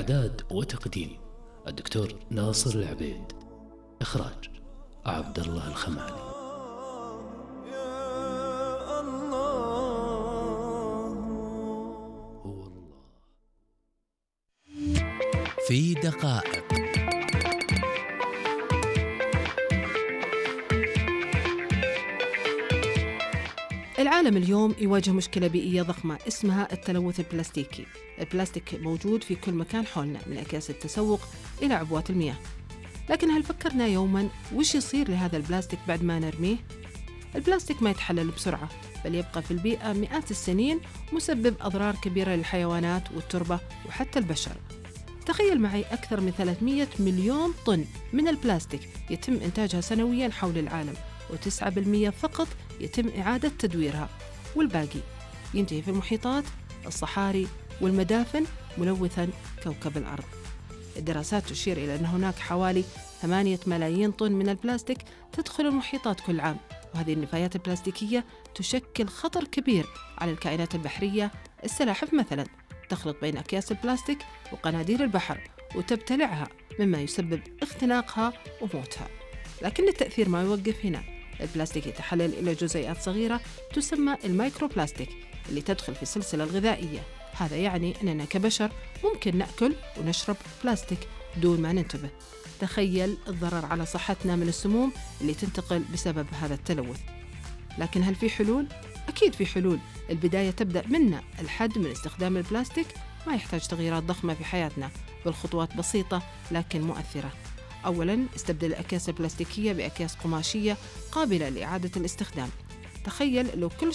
إعداد وتقديم الدكتور ناصر العبيد. إخراج عبد الله الخمالي. هو الله في دقائق. العالم اليوم يواجه مشكلة بيئية ضخمة اسمها التلوث البلاستيكي. البلاستيك موجود في كل مكان حولنا، من أكياس التسوق إلى عبوات المياه. لكن هل فكرنا يوماً وش يصير لهذا البلاستيك بعد ما نرميه؟ البلاستيك ما يتحلل بسرعة، بل يبقى في البيئة مئات السنين، مسبب أضرار كبيرة للحيوانات والتربة وحتى البشر. تخيل معي أكثر من 300 مليون طن من البلاستيك يتم إنتاجها سنوياً حول العالم، و9% فقط يتم إعادة تدويرها، والباقي ينتهي في المحيطات، الصحاري والمدافن، ملوثاً كوكب الأرض. الدراسات تشير إلى أن هناك حوالي 8 ملايين طن من البلاستيك تدخل المحيطات كل عام، وهذه النفايات البلاستيكية تشكل خطر كبير على الكائنات البحرية. السلاحف مثلاً تخلط بين أكياس البلاستيك وقناديل البحر وتبتلعها، مما يسبب اختناقها وموتها. لكن التأثير ما يوقف هنا. البلاستيك يتحلل إلى جزيئات صغيرة تسمى الميكروبلاستيك اللي تدخل في السلسلة الغذائية. هذا يعني أننا كبشر ممكن نأكل ونشرب بلاستيك دون ما ننتبه. تخيل الضرر على صحتنا من السموم اللي تنتقل بسبب هذا التلوث. لكن هل في حلول؟ أكيد في حلول. البداية تبدأ منا. الحد من استخدام البلاستيك ما يحتاج تغييرات ضخمة في حياتنا، بل خطوات بسيطة لكن مؤثرة. أولاً، استبدل الأكياس البلاستيكية بأكياس قماشية قابلة لإعادة الاستخدام. تخيل لو كل